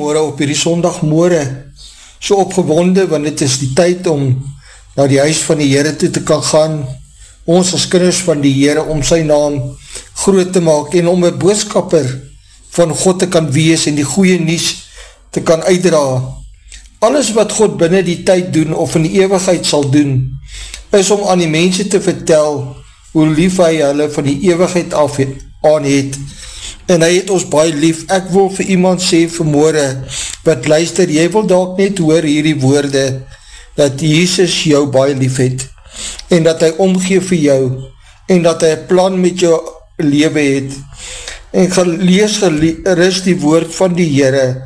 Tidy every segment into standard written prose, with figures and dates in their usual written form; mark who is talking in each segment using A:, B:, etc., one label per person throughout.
A: Goeiemôre op hierdie Sondagmôre, so opgewonde, want dit is die tyd om na die huis van die Here toe te kan gaan, ons as kinders van die Here, om sy naam groot te maak, en om 'n boodskapper van God te kan wees, en die goeie nuus te kan uitdra. Alles wat God binne die tyd doen, of in die ewigheid sal doen, is om aan die mense te vertel, hoe lief hy hulle van die ewigheid af aan het, en hy het ons baie lief. Ek wil vir iemand sê vanmôre, wat luister, jy wil dalk net hoor hierdie woorde, dat Jesus jou baie lief het, en dat hy omgee vir jou, en dat hy 'n plan met jou lewe het, en lees gerus die woord van die Here,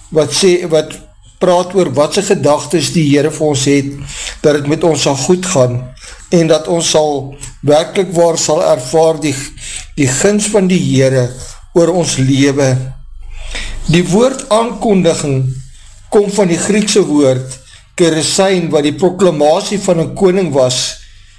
A: wat praat oor wat sy gedagtes die Here vir ons het, dat het met ons sal goed gaan, en dat ons sal, werklik waar sal ervaar die guns van die Here, oor ons lewe. Die woord aankondiging kom van die Griekse woord keresein, wat die proklamasie van 'n koning was.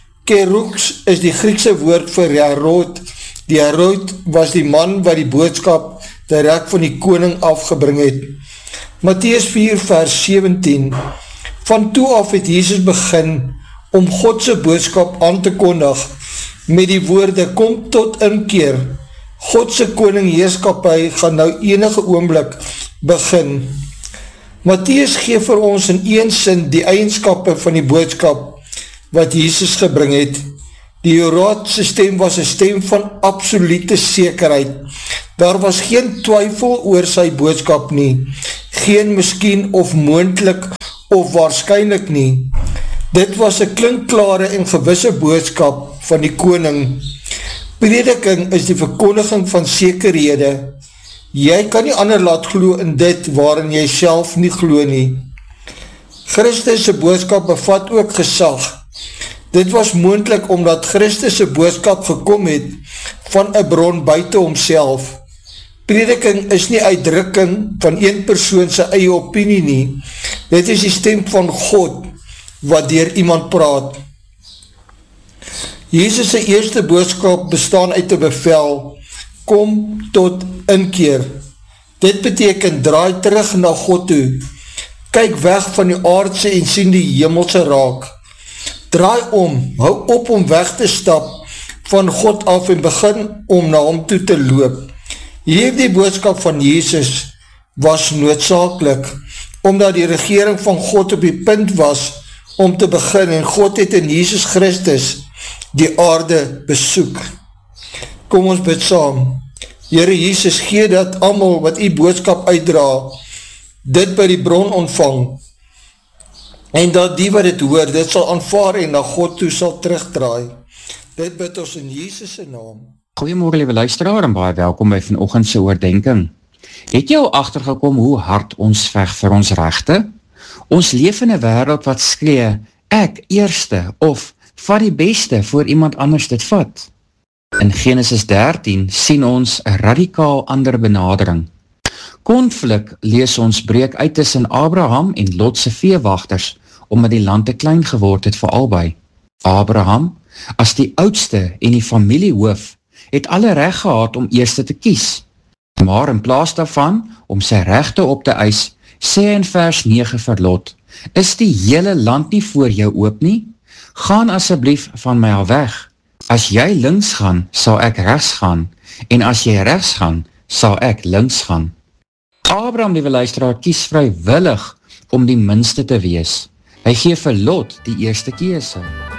A: Kerux is die Griekse woord vir Herod. Die Herod was die man wat die boodskap direk van die koning afgebring het. Mattheus 4 vers 17. Van toe af het Jesus begin om Godse boodskap aan te kondig met die woorde, kom tot inkeer. Godse koning heerskappy gaan nou enige oomblik begin. Mattheus gee vir ons in een sin die eienskappe van die boodskap wat Jesus gebring het. Die Herodse stem was 'n stem van absolute sekerheid. Daar was geen twyfel oor sy boodskap nie, geen miskien of moontlik of waarskynlik nie. Dit was 'n klinkklare en gewisse boodskap van die koning. Prediking is die verkondiging van sekerhede. Jy kan nie ander laat glo in dit waarin jy self nie glo nie. Christus se boodskap bevat ook gesag. Dit was moontlik omdat Christus se boodskap gekom het van 'n bron buite homself. Prediking is nie uitdrukking van een persoon se eie opinie nie. Dit is die stem van God wat deur iemand praat. Jesus se eerste boodskap bestaan uit 'n bevel, kom tot inkeer. Dit beteken draai terug na God toe. Kyk weg van die aardse en sien die hemelse raak. Draai om, hou op om weg te stap van God af en begin om na hom toe te loop. Hierdie boodskap van Jesus was noodsaaklik, omdat die regering van God op die punt was om te begin, en God het in Jesus Christus die aarde besoek. Kom ons bid saam. Here Jesus, gee dat almal wat u boodskap uitdra, dit by die bron ontvang, en dat die wat dit hoor, dit sal aanvaar en na God toe sal terugdraai. Dit bid ons in Jesus se naam.
B: Goeiemôre liewe luisteraar en baie welkom by vanoggend se oordenking. Het jy al agtergekom hoe hard ons veg vir ons regte? Ons leef in 'n wêreld wat skree, ek eerste, of vat die beste voor iemand anders dit vat. In Genesis 13 sien ons 'n radikaal ander benadering. Konflik, lees ons, breek uit tussen Abraham en Lot se veewagters, omdat die land te klein geword het vir albei. Abraham, as die oudste en die familiehoof, het alle reg gehad om eerste te kies. Maar in plaas daarvan, om sy regte op te eis, sê hy in vers 9 vir Lot, is die hele land nie voor jou oop nie? Gaan asseblief van my al weg. As jy links gaan, sal ek regs gaan, en as jy regs gaan, sal ek links gaan. Abraham, liewe luisteraar, kies vrywillig om die minste te wees. Hy gee vir Lot die eerste keuse.